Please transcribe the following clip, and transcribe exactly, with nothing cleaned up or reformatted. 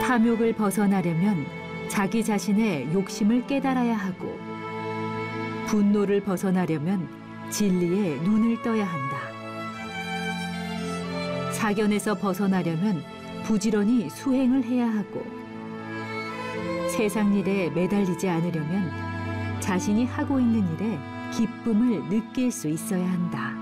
탐욕을 벗어나려면 자기 자신의 욕심을 깨달아야 하고, 분노를 벗어나려면 진리에 눈을 떠야 한다. 사견에서 벗어나려면 부지런히 수행을 해야 하고, 세상 일에 매달리지 않으려면 자신이 하고 있는 일에 기쁨을 느낄 수 있어야 한다.